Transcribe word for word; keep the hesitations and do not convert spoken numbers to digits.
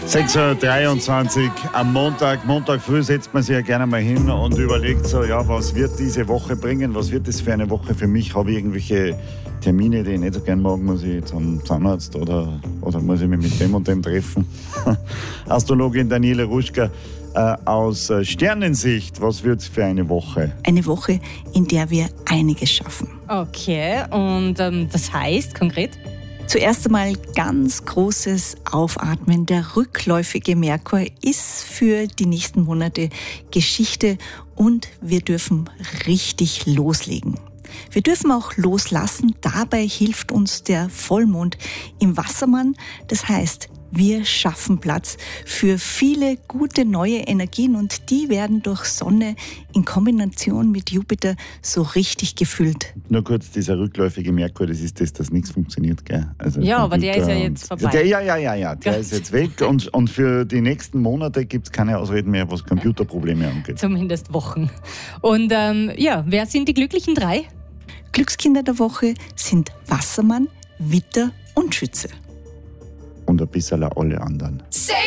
sechs Uhr dreiundzwanzig am Montag. Montag früh setzt man sich ja gerne mal hin und überlegt so, ja, was wird diese Woche bringen? Was wird das für eine Woche für mich? Habe ich irgendwelche Termine, die ich nicht so gerne mag? Muss ich zum Zahnarzt oder, oder muss ich mich mit dem und dem treffen? Astrologin Daniela Ruschka, äh, aus Sternensicht, was wird es für eine Woche? Eine Woche, in der wir einiges schaffen. Okay, und ähm, das heißt konkret? Zuerst einmal ganz großes Aufatmen. Der rückläufige Merkur ist für die nächsten Monate Geschichte und wir dürfen richtig loslegen. Wir dürfen auch loslassen. Dabei hilft uns der Vollmond im Wassermann. Das heißt, wir schaffen Platz für viele gute neue Energien und die werden durch Sonne in Kombination mit Jupiter so richtig gefüllt. Nur kurz, dieser rückläufige Merkur, das ist das, dass nichts funktioniert, gell? Also ja, aber der ist ja und, jetzt vorbei. Der, ja, ja, ja, ja, der Gott. ist jetzt weg und, und für die nächsten Monate gibt es keine Ausreden mehr, was Computerprobleme angeht. Zumindest Wochen. Und ähm, ja, wer sind die glücklichen drei? Glückskinder der Woche sind Wassermann, Widder und Schütze. Und ein bisschen alle anderen.